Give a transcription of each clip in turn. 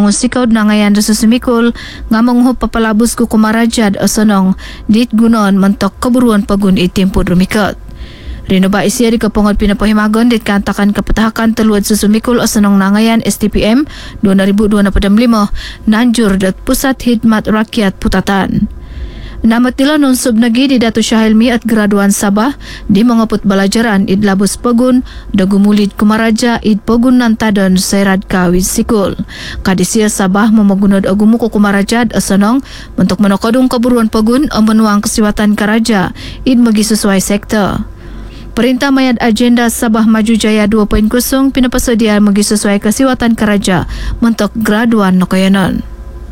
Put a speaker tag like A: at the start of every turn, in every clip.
A: sikod na ngayon sa sumikol nga manghup papalabos ko kumarajad o sanong dit gunon mantok kaburuan pagun itimpo rumikot. Rino ba isya di kapungod pinapahimagon dit kantakan kapatahakan teluad sa sumikol o sanong nangayan STPM 2025 nanjur dat Pusat Hidmat Rakyat Putatan. Namat nila nun subnagi di Dato Syahelmi at graduan Sabah di mga putbalajaran id labos pagun dagumulid kumaraja id pagun nantadon sayrad kawid sikul. Kadisiya Sabah mamagunod agumuko kumarajad asanong mentok manokodong kaburuan pagun ang manuang kasiwatan karaja id magisusuay sektor. Perintah mayad agenda Sabah Maju Jaya 2.0 pinapasadia magisusuay kasiwatan karaja mentok graduan nokayanon.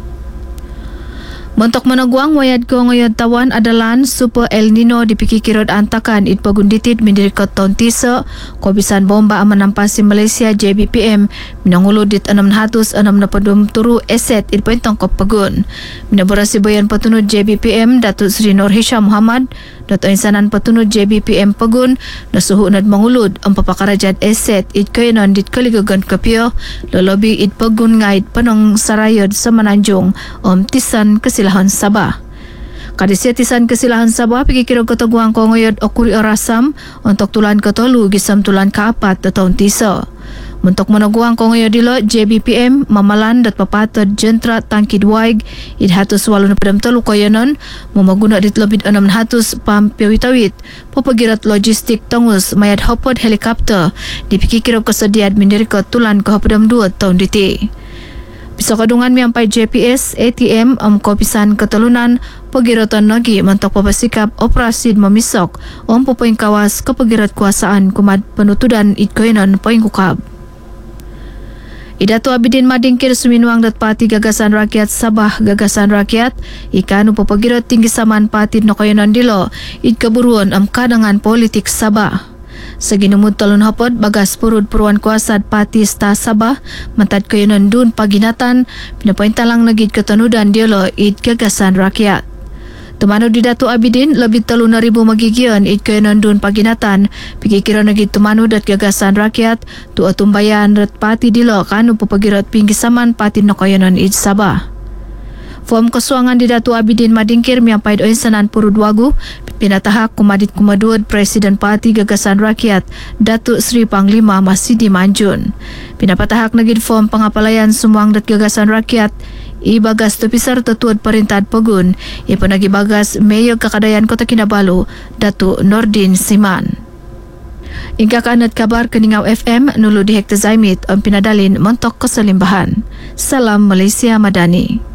A: Montok managwang wayad ko ngayon tawan adalan Super El Nino dipikikirod antakan it pagunditid mindirikot taon tiso kobisan bomba ang manampas si Malaysia JBPM minangulod dit 663 eset it pointong kopagun. Minabura si bayan patunod JBPM Datuk Sri Nur Hisham Muhammad Dato Insanan patunod JBPM pagun nasuhunad mangulod ang papakarajad eset it kayanon dit kaligagan kapyo lolobi it pagun ngait panong sarayod sa Mananjong tisan kasilahan Sabah. Kadisiatisan kasilahan Sabah pikikirog katagwang ko ngoyod o kuri orasam untuk tulan katolu gisam tulan kaapat na taon tiso. Muntok managwang ko ngayon dilo JBPM mamalan dat papatod jentra tangkid waig idhatos 8 ko yanon mamaguna dit lobid 600 pampiawitawit papagirat logistik tongus mayad hopod helikopter dipikikirog kasadiad minirikot tulan kahapudam 2 taon diti. Bisa kadungan miyampay GPS, ATM, kopisan katalunan, pagirotan nagi mantok papasikap operasid mamisok o pupoing kawas kapagirat kuasaan kumad panutudan itkoynon poing Idato Abidin Madingkir suminuang datpati Gagasan Rakyat Sabah Gagasan Rakyat ikanu papagirot tinggi saman patid no kayonon dilo itkaburuan am kadangan politik Sabah. Sa ginumud talon hapod bagas purud puruan kuasad pati sta Sabah mantad kayonon dun paginatan pinapainta lang nagid katanudan dilo it Gagasan Rakyat. Tumano di Dato Abidin labid 3,000 magigion it kayonon dun paginatan pikikira nagid tumano dat Gagasan Rakyat tu atumbayan rat pati dilo kanu papagirot pinggisaman pati no kayonon it Sabah. Form kasuangan di Dato Abidin Madingkir miyampay doon sanan purud wagu pinatahak kumadit kumaduod Presiden Parti Gagasan Rakyat Datuk Sri Panglima Masidi Manjun. Pinapatahak nagid form pangapalayan sumuang dat Gagasan Rakyat ibagas tupisar tutuod parintad pagun ipanagibagas Mayor Kakadayan Kota Kinabalu Datuk Nordin Siman. Ingka kanat kabar Keningaw FM nulu di Hekta Zaimit ang pinadalin montok kasalimbahan. Salam Malaysia Madani.